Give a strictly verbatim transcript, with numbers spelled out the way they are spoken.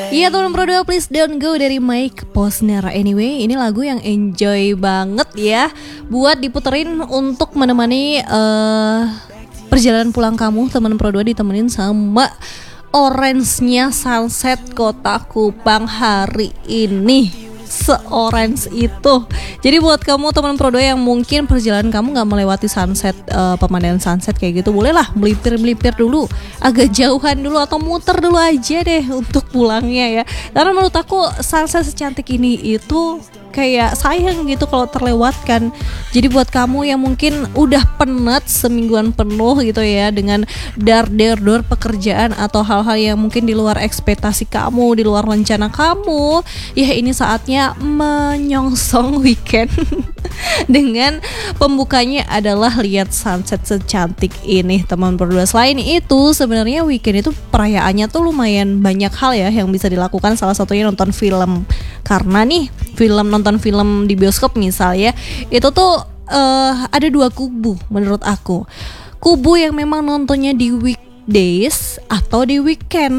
Iya teman Pro dua, Please Don't Go dari Mike Posner. Anyway, ini lagu yang enjoy banget ya buat diputerin untuk menemani uh, perjalanan pulang kamu teman Pro dua, ditemenin sama orange-nya sunset kota Kupang hari ini. Se-orange itu. Jadi buat kamu teman Pro dua yang mungkin perjalanan kamu gak melewati sunset, uh, pemandangan sunset kayak gitu, bolehlah melipir-melipir dulu, agak jauhan dulu atau muter dulu aja deh untuk pulangnya ya. Karena menurut aku sunset secantik ini itu kayak sayang gitu kalau terlewatkan. Jadi buat kamu yang mungkin udah penat semingguan penuh gitu ya dengan dar-der-dor pekerjaan atau hal-hal yang mungkin di luar ekspektasi kamu, di luar rencana kamu, ya ini saatnya menyongsong weekend dengan pembukanya adalah lihat sunset secantik ini teman berdua. Selain itu sebenarnya weekend itu perayaannya tuh lumayan banyak hal ya yang bisa dilakukan, salah satunya nonton film. Karena nih film nonton film di bioskop misalnya itu tuh uh, ada dua kubu menurut aku. Kubu yang memang nontonnya di weekdays atau di weekend.